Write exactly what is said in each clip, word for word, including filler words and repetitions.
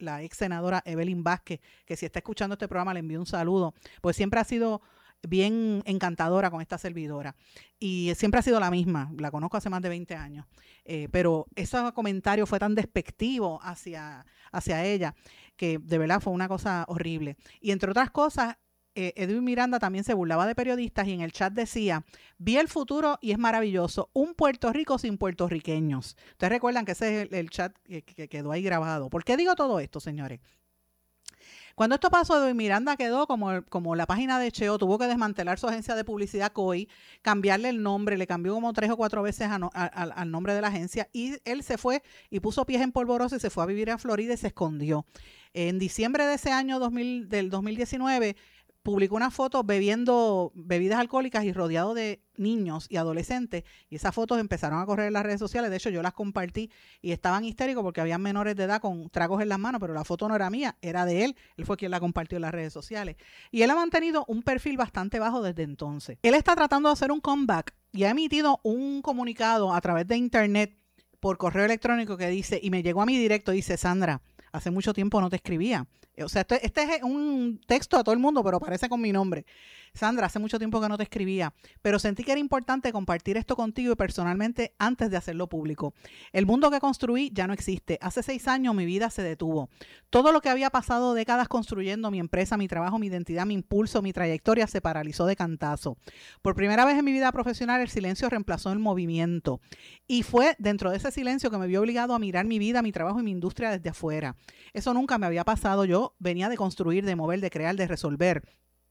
la ex senadora Evelyn Vázquez, que si está escuchando este programa le envío un saludo, pues siempre ha sido bien encantadora con esta servidora y siempre ha sido la misma, la conozco hace más de veinte años, eh, pero ese comentario fue tan despectivo hacia, hacia ella que de verdad fue una cosa horrible. Y entre otras cosas, eh, Edwin Miranda también se burlaba de periodistas y en el chat decía: vi el futuro y es maravilloso, un Puerto Rico sin puertorriqueños. Ustedes recuerdan que ese es el, el chat que, que quedó ahí grabado. ¿Por qué digo todo esto, señores? Cuando esto pasó, Edwin Miranda quedó como, como la página de Cheo, tuvo que desmantelar su agencia de publicidad C O I, cambiarle el nombre, le cambió como tres o cuatro veces a no, a, a, al nombre de la agencia y él se fue y puso pies en polvorosa y se fue a vivir a Florida y se escondió. En diciembre de ese año dos mil, del dos mil diecinueve publicó una foto bebiendo bebidas alcohólicas y rodeado de niños y adolescentes, y esas fotos empezaron a correr en las redes sociales. De hecho, yo las compartí y estaban histéricos porque habían menores de edad con tragos en las manos, pero la foto no era mía, era de él. Él fue quien la compartió en las redes sociales. Y él ha mantenido un perfil bastante bajo desde entonces. Él está tratando de hacer un comeback y ha emitido un comunicado a través de internet por correo electrónico que dice, y me llegó a mi directo, dice: Sandra, hace mucho tiempo no te escribía. O sea, este, este es un texto a todo el mundo, pero aparece con mi nombre. Sandra, hace mucho tiempo que no te escribía, pero sentí que era importante compartir esto contigo y personalmente antes de hacerlo público. El mundo que construí ya no existe. Hace seis años mi vida se detuvo. Todo lo que había pasado décadas construyendo mi empresa, mi trabajo, mi identidad, mi impulso, mi trayectoria se paralizó de cantazo. Por primera vez en mi vida profesional, el silencio reemplazó el movimiento. Y fue dentro de ese silencio que me vio obligado a mirar mi vida, mi trabajo y mi industria desde afuera. Eso nunca me había pasado. Yo venía de construir, de mover, de crear, de resolver,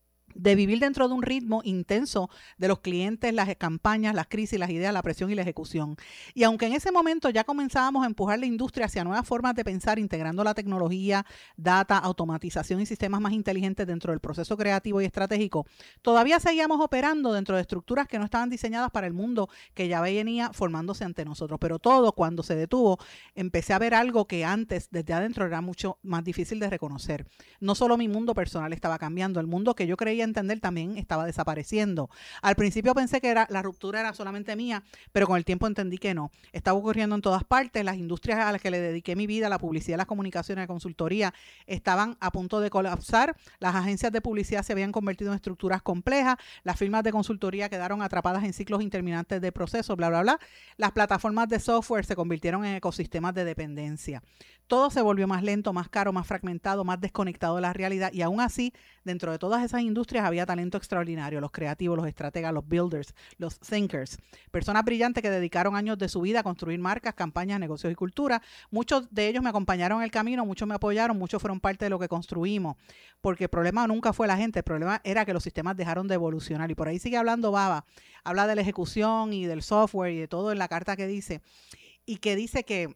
de vivir dentro de un ritmo intenso de los clientes, las campañas, las crisis, las ideas, la presión y la ejecución. Y aunque en ese momento ya comenzábamos a empujar la industria hacia nuevas formas de pensar, integrando la tecnología, data, automatización y sistemas más inteligentes dentro del proceso creativo y estratégico, todavía seguíamos operando dentro de estructuras que no estaban diseñadas para el mundo que ya venía formándose ante nosotros. Pero todo, cuando se detuvo, empecé a ver algo que antes, desde adentro, era mucho más difícil de reconocer. No solo mi mundo personal estaba cambiando, el mundo que yo creía entender también estaba desapareciendo. Al principio pensé que era, la ruptura era solamente mía, pero con el tiempo entendí que no. Estaba ocurriendo en todas partes. Las industrias a las que le dediqué mi vida, la publicidad, las comunicaciones, la consultoría, estaban a punto de colapsar. Las agencias de publicidad se habían convertido en estructuras complejas. Las firmas de consultoría quedaron atrapadas en ciclos interminantes de procesos, bla, bla, bla. Las plataformas de software se convirtieron en ecosistemas de dependencia. Todo se volvió más lento, más caro, más fragmentado, más desconectado de la realidad, y aún así, dentro de todas esas industrias había talento extraordinario, los creativos, los estrategas, los builders, los thinkers, personas brillantes que dedicaron años de su vida a construir marcas, campañas, negocios y cultura. Muchos de ellos me acompañaron en el camino, muchos me apoyaron, muchos fueron parte de lo que construimos, porque el problema nunca fue la gente, el problema era que los sistemas dejaron de evolucionar, y por ahí sigue hablando Baba, habla de la ejecución y del software y de todo en la carta que dice, y que dice que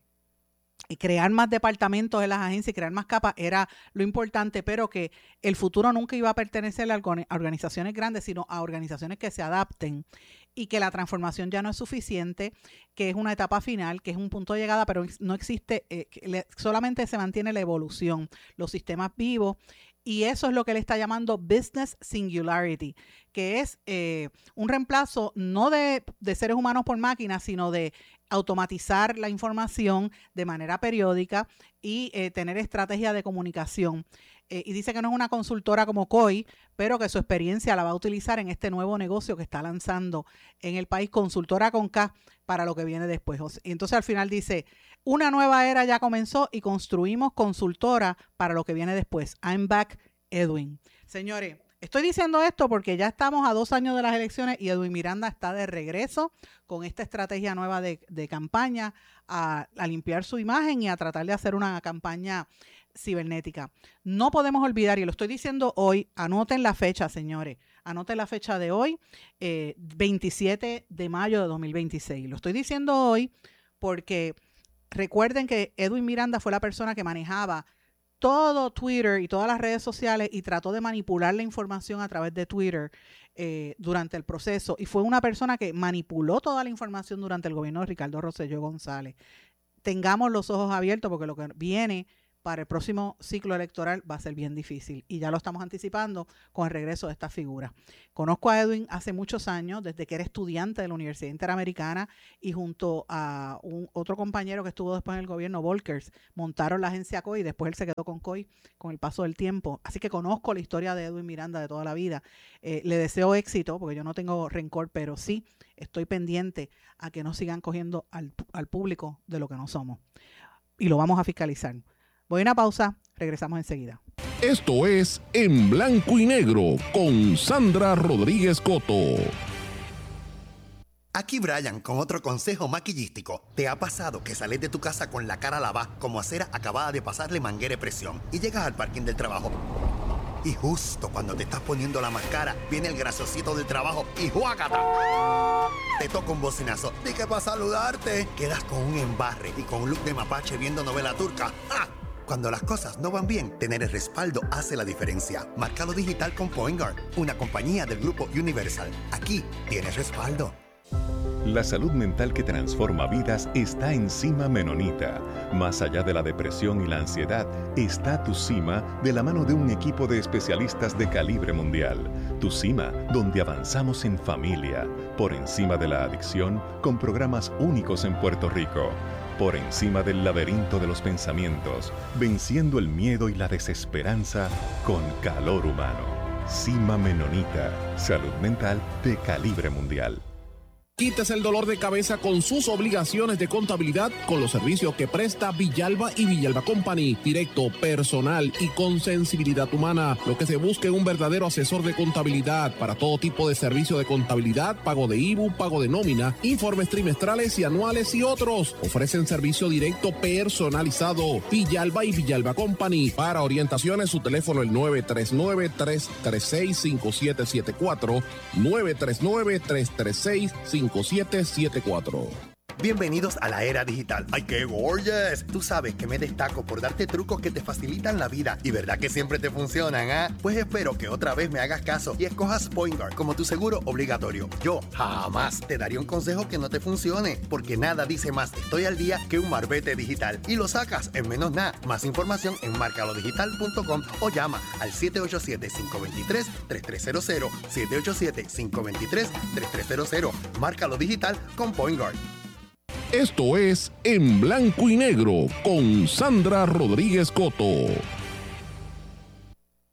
y crear más departamentos en las agencias y crear más capas era lo importante, pero que el futuro nunca iba a pertenecer a organizaciones grandes, sino a organizaciones que se adapten, y que la transformación ya no es suficiente, que es una etapa final, que es un punto de llegada, pero no existe, eh, le, solamente se mantiene la evolución, los sistemas vivos, y eso es lo que él está llamando Business Singularity, que es eh, un reemplazo no de, de seres humanos por máquinas, sino de automatizar la información de manera periódica y eh, tener estrategia de comunicación. Eh, y dice que no es una consultora como C O I, pero que su experiencia la va a utilizar en este nuevo negocio que está lanzando en el país, consultora con K, para lo que viene después. Y entonces al final dice, una nueva era ya comenzó y construimos consultora para lo que viene después. I'm back, Edwin. Señores, estoy diciendo esto porque ya estamos a dos años de las elecciones y Edwin Miranda está de regreso con esta estrategia nueva de, de campaña a, a limpiar su imagen y a tratar de hacer una campaña cibernética. No podemos olvidar, y lo estoy diciendo hoy, anoten la fecha, señores, anoten la fecha de hoy, eh, veintisiete de mayo de dos mil veintiséis. Lo estoy diciendo hoy porque recuerden que Edwin Miranda fue la persona que manejaba todo Twitter y todas las redes sociales y trató de manipular la información a través de Twitter eh, durante el proceso, y fue una persona que manipuló toda la información durante el gobierno de Ricardo Rosselló González. Tengamos los ojos abiertos porque lo que viene para el próximo ciclo electoral va a ser bien difícil y ya lo estamos anticipando con el regreso de esta figura. Conozco a Edwin hace muchos años, desde que era estudiante de la Universidad Interamericana y junto a un, otro compañero que estuvo después en el gobierno, Volkers, montaron la agencia C O I y después él se quedó con C O I con el paso del tiempo. Así que conozco la historia de Edwin Miranda de toda la vida. Eh, le deseo éxito porque yo no tengo rencor, pero sí estoy pendiente a que no sigan cogiendo al, al público de lo que no somos. Y lo vamos a fiscalizar. Voy a una pausa, regresamos enseguida. Esto es En Blanco y Negro con Sandra Rodríguez Coto. Aquí Brian con otro consejo maquillístico. ¿Te ha pasado que sales de tu casa con la cara lavada como acera acabada de pasarle manguera de presión y llegas al parking del trabajo? Y justo cuando te estás poniendo la máscara, viene el grasosito del trabajo y ¡juácata! Te toca un bocinazo. Dije para saludarte. Quedas con un embarre y con un look de mapache viendo novela turca. ¡Ah! Cuando las cosas no van bien, tener el respaldo hace la diferencia. Márcalo digital con Point Guard, una compañía del grupo Universal. Aquí tienes respaldo. La salud mental que transforma vidas está en Cima Menonita. Más allá de la depresión y la ansiedad, está Tu Cima de la mano de un equipo de especialistas de calibre mundial. Tu Cima, donde avanzamos en familia, por encima de la adicción, con programas únicos en Puerto Rico. Por encima del laberinto de los pensamientos, venciendo el miedo y la desesperanza con calor humano. Cima Menonita, salud mental de calibre mundial. Quítese el dolor de cabeza con sus obligaciones de contabilidad con los servicios que presta Villalba y Villalba Company. Directo, personal y con sensibilidad humana. Lo que se busca es un verdadero asesor de contabilidad para todo tipo de servicio de contabilidad, pago de I B U, pago de nómina, informes trimestrales y anuales y otros. Ofrecen servicio directo personalizado. Villalba y Villalba Company. Para orientaciones, su teléfono el nueve tres nueve, tres tres seis, cinco siete siete cuatro, nueve tres nueve, tres tres seis, cinco siete siete cuatro. Bienvenidos a la era digital. ¡Ay, qué gorgeous! Tú sabes que me destaco por darte trucos que te facilitan la vida. Y verdad que siempre te funcionan, ¿ah? ¿eh? Pues espero que otra vez me hagas caso y escojas Point Guard como tu seguro obligatorio. Yo jamás te daría un consejo que no te funcione, porque nada dice más estoy al día que un marbete digital. Y lo sacas en menos nada. Más información en marcalo digital punto com o llama al siete ocho siete, cinco dos tres, tres tres cero cero, siete ocho siete, cinco dos tres, tres tres cero cero. Márcalo digital con Point Guard. Esto es En Blanco y Negro con Sandra Rodríguez Coto.